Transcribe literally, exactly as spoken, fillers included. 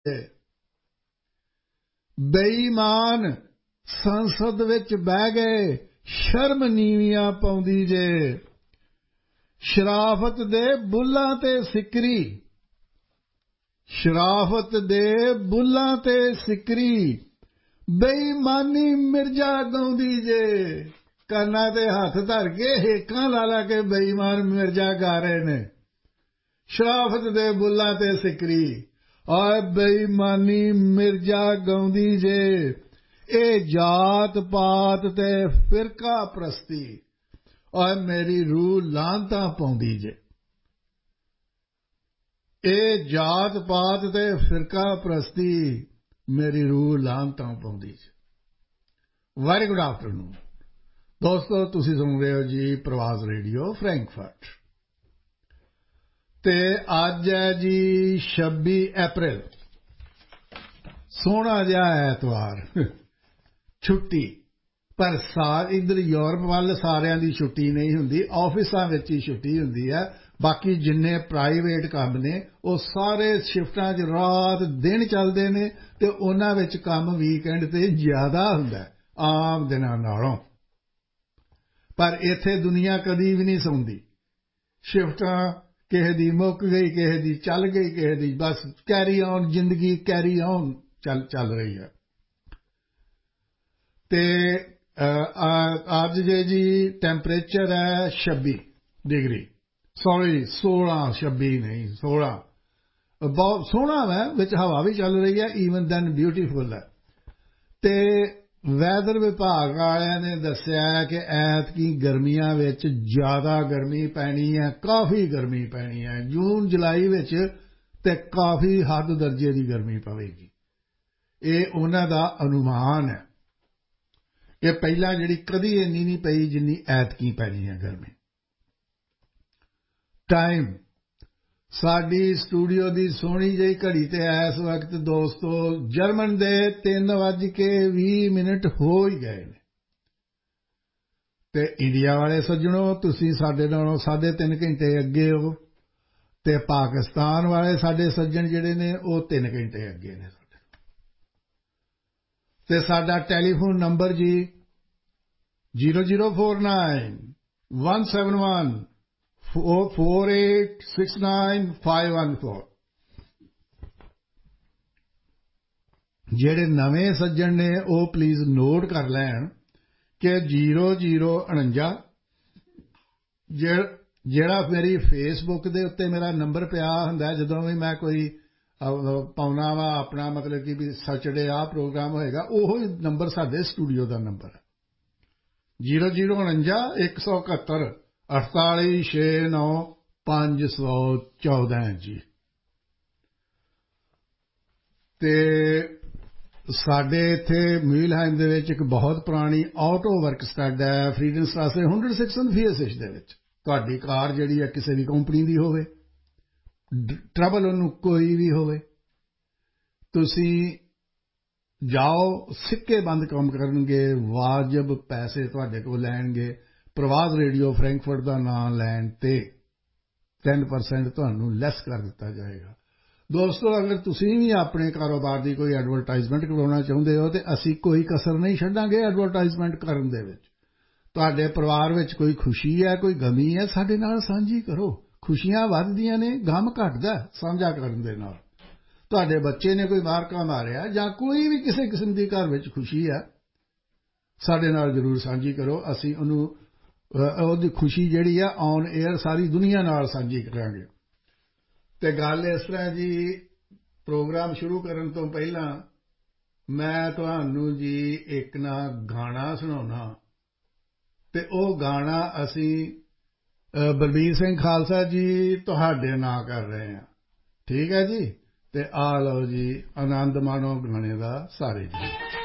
बेईमान संसद विच बह गए शर्म नीवियां पाउंदी जे शराफत दे बुल्लां ते सिकरी शराफत दे बुल्लां ते सिकरी बेईमानी मिर्जा गाउंदी जे काना ते हाथ धर के हेकां ला ला के बेईमान मिर्जा गा रहे ने शराफत दे बुल्लां ते सिकरी और बेईमानी मिर्जा गाउंदी जे ए जात पात ते फिरका प्रस्ती और मेरी रूह लांता पाउंदी जे ए जात पात ते फिरका प्रस्ती मेरी रूह लांता पाउंदी जे। वेरी गुड आफ्टरनून दोस्तों, तुसी सुन रहे हो जी प्रवास रेडियो फ्रैंकफर्ट ते अज है जी छब्बी अप्रैल सोहना जिहा ऐतवार छुट्टी पर सार इधर यूरोप वाल सारिਆਂ ਦੀ छुट्टी नहीं हुंदी ऑफिसां विच ही छुट्टी हुंदी है बाकी जिन्ने प्राइवेट काम ने वो सारे शिफ्टां च रात दिन चलदे ने ते उन्हां विच काम वीकेंड ते ज़्यादा हुंदा आम दिनां नालों पर इत्थे दुनिया कदी भी नहीं सौंदी शिफ्टां किसे दी मुक गई किसे दी चल गई किसे दी बस कैरी ऑन जिंदगी कैरी ऑन चल चल रही है ते अज जे जी टैंपरेचर है छब्बी डिग्री सॉरी सोलह छब्बी नहीं सोलह बहुत सोहना है विच हवा भी चल रही है ईवन दैन ब्यूटीफुल है ते वैदर विभाग वालियां ने दस्सिया है कि ऐतकी गर्मियां विच ज़्यादा गर्मी पैनी है काफ़ी गर्मी पैनी है जून जुलाई विच ते काफ़ी हद दर्जे की गर्मी पवेगी ये उन्हां दा अनुमान है कि पहला जिहड़ी कदी इन्नी नहीं पई जिन्नी ऐतकी पैनी है गर्मी। टाइम साडी स्टूडियो की सोहनी जी घड़ी ते इस वक्त दोस्तों जर्मन दे तीन वज के भी मिनट हो ही गए ने ते इंडिया वाले सज्जणों तुसी साडे नालों साढ़े तीन घंटे अगे हो ते पाकिस्तान वाले साडे सज्जण जिहड़े ने वो तीन घंटे अगे ने ते साडा टैलीफोन नंबर जी zero zero four nine one seven one four eight six nine five one four जेड़े नवे सज्जन ने वो प्लीज नोट कर लैन कि जीरो जीरो उनंजा जेड़ा मेरी फेसबुक दे उत्ते मेरा नंबर पिया हुंदा जदों भी मैं कोई पाउना वा अपना मतलब कि भी सैटरडे आ प्रोग्राम होएगा ओहो नंबर साडे स्टूडियो का नंबर है जीरो जीरो उनंजा एक सौ इकहत्तर अड़ताली छे नौ पांच सौ चौदह जी ते साडे इत्थे मीलहाइम दे विच एक बहुत पुरानी ऑटो वर्क स्टड है फ्रीडम स्ट्रासे हंड्रेड सिक्स फीएसिश दे विच तुहाडी कार जिहड़ी है किसी भी कंपनी दी होवे ट्रबल उन्होंने कोई भी होवे तुसी जाओ सिक्के बंद काम करनगे वाजिब पैसे तुहाडे कोल लैणगे प्रवास रेडियो फ्रैंकफर्ट का नाम लैन ते टेन परसेंट तुहानू लैस कर दिता जाएगा। दोस्तों अगर तुसी भी अपने कारोबार की कोई एडवरटाइजमेंट करवाना चाहुंदे हो तो असी कोई कसर नहीं छड्डांगे एडवरटाइजमेंट करन दे विच तुहाडे परिवार विच कोई खुशी है कोई गमी है साडे नाल सांझी करो खुशियां वधदियां ने गम घटदा साझा करन दे नाल तुहाडे बच्चे ने कोई मारका मारिया जां कोई भी किसी किस्म की घर विच खुशी है साडे नाल जरूर सांझी करो असी उहनूं ਉਹਦੀ खुशी जिहड़ी है ऑन एयर सारी दुनिया नाल सांझी करांगे। ते गल इस तरह जी प्रोग्राम शुरू करन तो पहला मैं तुहानू जी एक ना गाना सुनाउणा ते ओह गाना असी बलबीर सिंह खालसा जी तुहाडे नां कर रहे हैं ठीक है जी ते आ लो जी आनंद माणो गाने दा सारे जी।